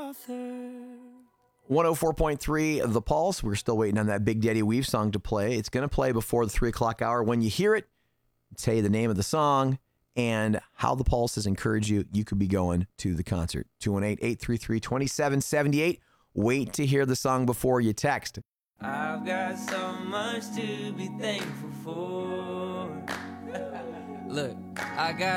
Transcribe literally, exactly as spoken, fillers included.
one oh four point three The Pulse. We're still waiting on that Big Daddy Weave song to play. It's going to play before the three o'clock hour. When you hear it, say the name of the song and how the Pulse has encouraged you. You could be going to the concert. two one eight, eight three three, two seven seven eight. Wait to hear the song before you text. I've got so much to be thankful for. Look, I got